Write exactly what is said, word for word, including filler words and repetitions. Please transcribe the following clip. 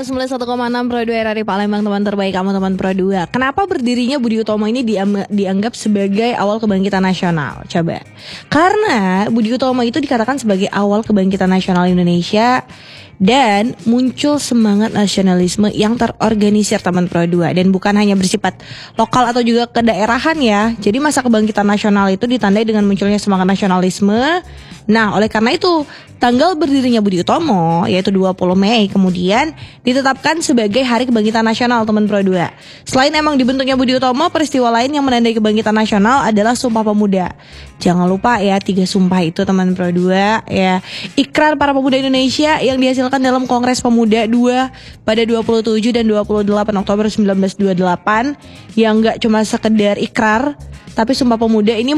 sembilan puluh satu koma enam Pro dua R R I Palembang, teman terbaik kamu, teman Pro dua. Kenapa berdirinya Budi Utomo ini diam- dianggap sebagai awal kebangkitan nasional? Coba. Karena Budi Utomo itu dikatakan sebagai awal kebangkitan nasional Indonesia dan muncul semangat nasionalisme yang terorganisir, teman Pro dua, dan bukan hanya bersifat lokal atau juga kedaerahan ya. Jadi masa kebangkitan nasional itu ditandai dengan munculnya semangat nasionalisme. Nah, oleh karena itu tanggal berdirinya Budi Utomo yaitu dua puluh Mei kemudian ditetapkan sebagai Hari Kebangkitan Nasional, teman Pro dua. Selain emang dibentuknya Budi Utomo, peristiwa lain yang menandai kebangkitan nasional adalah Sumpah Pemuda. Jangan lupa ya, tiga sumpah itu, teman Pro dua ya. Ikrar para pemuda Indonesia yang dihasilkan dalam Kongres Pemuda dua pada dua puluh tujuh dan dua puluh delapan Oktober seribu sembilan ratus dua puluh delapan, yang gak cuma sekedar ikrar, tapi Sumpah Pemuda ini